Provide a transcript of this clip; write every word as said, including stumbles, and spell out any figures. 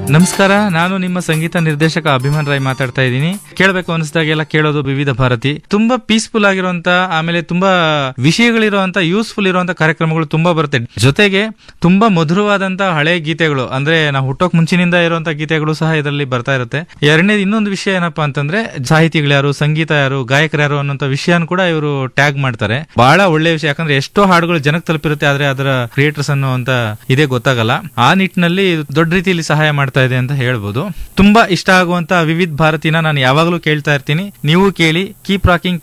ನಮಸ್ಕಾರ, ನಾನು ನಿಮ್ಮ ಸಂಗೀತ ನಿರ್ದೇಶಕ ಅಭಿಮಾನ್ ರಾಯ್ ಮಾತಾಡ್ತಾ ಇದ್ದೀನಿ. ಕೇಳಬೇಕು ಅನಿಸಿದಾಗೆಲ್ಲ ಕೇಳೋದು ವಿವಿಧ ಭಾರತಿ. ತುಂಬಾ ಪೀಸ್ಫುಲ್ ಆಗಿರುವಂತ, ಆಮೇಲೆ ತುಂಬಾ ವಿಷಯಗಳಿರುವಂತ, ಯೂಸ್ಫುಲ್ ಇರುವಂತ ಕಾರ್ಯಕ್ರಮಗಳು ತುಂಬಾ ಬರುತ್ತೆ. ಜೊತೆಗೆ ತುಂಬಾ ಮಧುರವಾದಂತ ಹಳೆ ಗೀತೆಗಳು, ಅಂದ್ರೆ ನಾವು ಹುಟ್ಟೋಕ್ ಮುಂಚಿನಿಂದ ಇರುವಂತ ಗೀತೆಗಳು ಸಹ ಇದರಲ್ಲಿ ಬರ್ತಾ ಇರುತ್ತೆ. ಎರಡನೇದು ಇನ್ನೊಂದು ವಿಷಯ ಏನಪ್ಪಾ ಅಂತಂದ್ರೆ, ಸಾಹಿತಿಗಳು ಯಾರು, ಸಂಗೀತ ಯಾರು, ಗಾಯಕರು ಯಾರು ಅನ್ನೋಂತ ವಿಷಯನ ಕೂಡ ಇವರು ಟ್ಯಾಗ್ ಮಾಡ್ತಾರೆ. ಬಹಳ ಒಳ್ಳೆ ವಿಷಯ, ಯಾಕಂದ್ರೆ ಎಷ್ಟೋ ಹಾಡುಗಳು ಜನಕ್ಕೆ ತಲುಪಿರುತ್ತೆ, ಆದ್ರೆ ಅದರ ಕ್ರಿಯೇಟರ್ಸ್ ಅನ್ನುವಂತ ಇದೇ ಗೊತ್ತಾಗಲ್ಲ. ಆ ನಿಟ್ಟಿನಲ್ಲಿ ದೊಡ್ಡ ರೀತಿಯಲ್ಲಿ ಸಹಾಯ ಮಾಡ್ತಾ ಇದೆ ಅಂತ ಹೇಳ್ಬೋದು. ತುಂಬಾ ಇಷ್ಟ ಆಗುವಂತ ವಿವಿಧ ಭಾರತಿನ ನಾನು ಯಾವಾಗಲೂ ಕೇಳ್ತಾ ಇರ್ತೀನಿ. ನೀವು ಕೇಳಿ. Keep rocking.